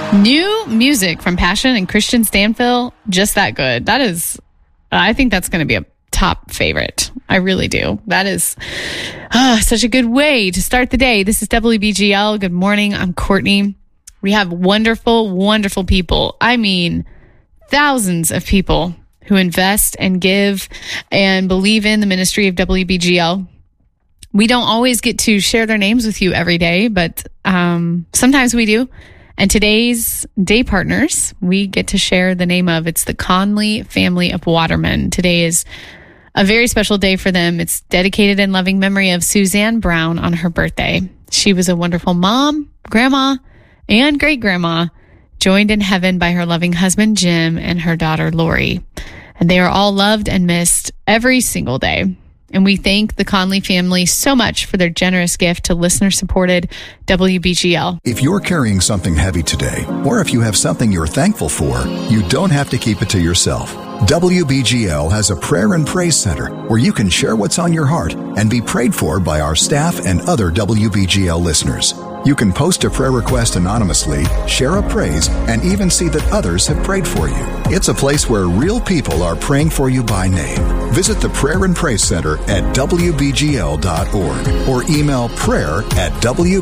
New music from Passion and Christian Stanfill, just that good. I think that's going to be a top favorite. I really do. That is such a good way to start the day. This is WBGL. Good morning. I'm Courtney. We have wonderful, wonderful people. I mean, thousands of people who invest and give and believe in the ministry of WBGL. We don't always get to share their names with you every day, but sometimes we do. And today's day partners, we get to share the name of. It's the Conley family of Waterman. Today is a very special day for them. It's dedicated in loving memory of Suzanne Brown on her birthday. She was a wonderful mom, grandma, and great-grandma, joined in heaven by her loving husband, Jim, and her daughter, Lori. And they are all loved and missed every single day. And we thank the Conley family so much for their generous gift to listener-supported WBGL. If you're carrying something heavy today, or if you have something you're thankful for, you don't have to keep it to yourself. WBGL has a prayer and praise center where you can share what's on your heart and be prayed for by our staff and other WBGL listeners. You can post a prayer request anonymously, share a praise, and even see that others have prayed for you. It's a place where real people are praying for you by name. Visit the Prayer and Praise Center at WBGL.org or email prayer@WBGL.org.